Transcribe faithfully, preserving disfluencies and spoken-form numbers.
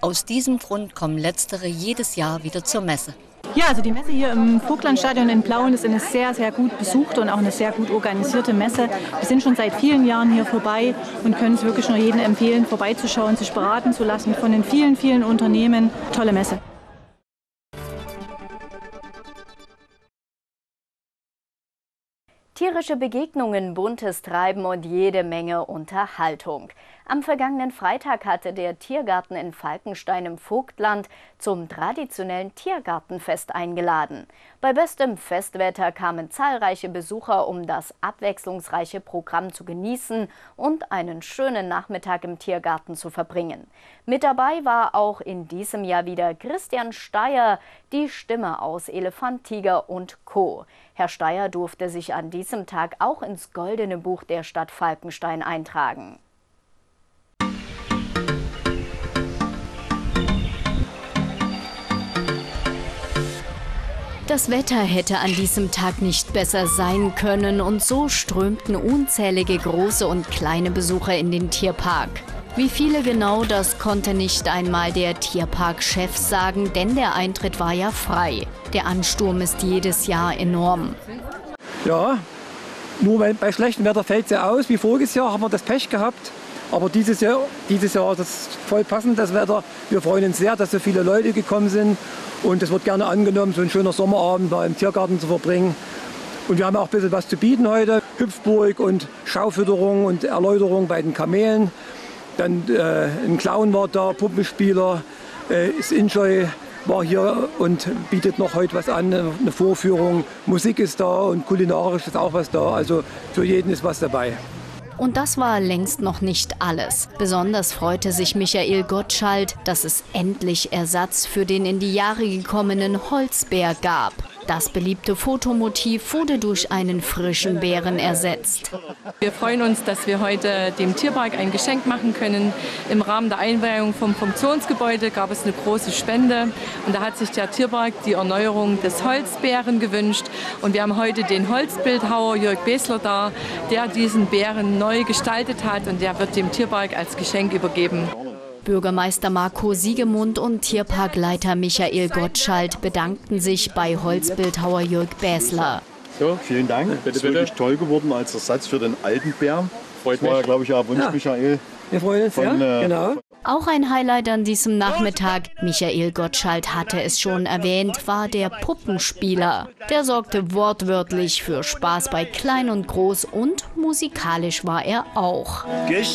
Aus diesem Grund kommen letztere jedes Jahr wieder zur Messe. Ja, also die Messe hier im Vogtlandstadion in Plauen ist eine sehr, sehr gut besuchte und auch eine sehr gut organisierte Messe. Wir sind schon seit vielen Jahren hier vorbei und können es wirklich nur jedem empfehlen, vorbeizuschauen, sich beraten zu lassen von den vielen, vielen Unternehmen. Tolle Messe. Tierische Begegnungen, buntes Treiben und jede Menge Unterhaltung. Am vergangenen Freitag hatte der Tiergarten in Falkenstein im Vogtland zum traditionellen Tiergartenfest eingeladen. Bei bestem Festwetter kamen zahlreiche Besucher, um das abwechslungsreiche Programm zu genießen und einen schönen Nachmittag im Tiergarten zu verbringen. Mit dabei war auch in diesem Jahr wieder Christian Steyer, die Stimme aus Elefant, Tiger und Co. Herr Steyer durfte sich an diesem Tag auch ins Goldene Buch der Stadt Falkenstein eintragen. Das Wetter hätte an diesem Tag nicht besser sein können und so strömten unzählige große und kleine Besucher in den Tierpark. Wie viele genau, das konnte nicht einmal der Tierparkchef sagen, denn der Eintritt war ja frei. Der Ansturm ist jedes Jahr enorm. Ja, nur bei, bei schlechtem Wetter fällt es ja aus. Wie voriges Jahr haben wir das Pech gehabt. Aber dieses Jahr, dieses Jahr ist es voll passend, das Wetter. Wir freuen uns sehr, dass so viele Leute gekommen sind. Und es wird gerne angenommen, so ein schöner Sommerabend mal im Tiergarten zu verbringen. Und wir haben auch ein bisschen was zu bieten heute. Hüpfburg und Schaufütterung und Erläuterung bei den Kamelen. Dann äh, ein Clown war da, Puppenspieler. Äh, das Enjoy war hier und bietet noch heute was an, eine Vorführung. Musik ist da und kulinarisch ist auch was da. Also für jeden ist was dabei. Und das war längst noch nicht alles. Besonders freute sich Michael Gottschalk, dass es endlich Ersatz für den in die Jahre gekommenen Holzbär gab. Das beliebte Fotomotiv wurde durch einen frischen Bären ersetzt. Wir freuen uns, dass wir heute dem Tierpark ein Geschenk machen können. Im Rahmen der Einweihung vom Funktionsgebäude gab es eine große Spende. Und da hat sich der Tierpark die Erneuerung des Holzbären gewünscht. Und wir haben heute den Holzbildhauer Jörg Besler da, der diesen Bären neu gestaltet hat. Und der wird dem Tierpark als Geschenk übergeben. Bürgermeister Marco Siegemund und Tierparkleiter Michael Gottschalk bedankten sich bei Holzbildhauer Jörg Bäsler. So, vielen Dank. Bitte, das ist wirklich bitte. Toll geworden als Ersatz für den alten Bären. Freut das war ja, glaube ich, auch Wunsch, ja. Michael. Wir freuen uns, von, ja, äh, genau. Auch ein Highlight an diesem Nachmittag, Michael Gottschalk hatte es schon erwähnt, war der Puppenspieler. Der sorgte wortwörtlich für Spaß bei Klein und Groß und musikalisch war er auch.